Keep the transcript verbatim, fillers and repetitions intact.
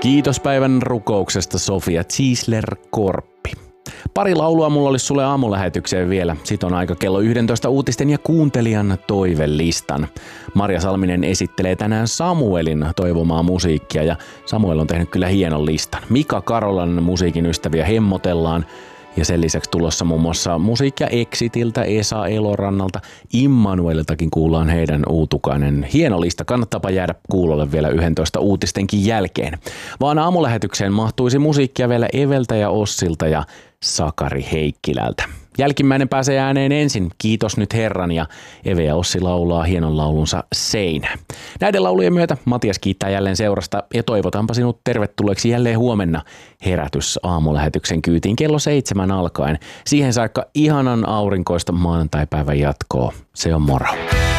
Kiitos päivän rukouksesta Sofia Ziesler-Korppi. Pari laulua mulla olisi sulle aamulähetykseen vielä. Sit on aika kello yksitoista uutisten ja kuuntelijan toivelistan. Marja Salminen esittelee tänään Samuelin toivomaa musiikkia ja Samuel on tehnyt kyllä hienon listan. Mika Karolan musiikin ystäviä hemmotellaan. Ja sen lisäksi tulossa muun muassa musiikkia Exitiltä, Esa Elorannalta, Immanueliltakin kuullaan heidän uutukainen. Hieno lista, kannattaapa jäädä kuulolle vielä yksitoista uutistenkin jälkeen. Vaan aamulähetykseen mahtuisi musiikkia vielä Eveltä ja Ossilta ja Sakari Heikkilältä. Jälkimmäinen pääsee ääneen ensin, kiitos nyt Herran, ja Eve ja Ossi laulaa hienon laulunsa Seinä. Näiden laulujen myötä Matias kiittää jälleen seurasta ja toivotanpa sinut tervetulleeksi jälleen huomenna herätys aamulähetyksen kyytiin kello seitsemän alkaen. Siihen saakka ihanan aurinkoista maanantaipäivän jatkoa. Se on moro.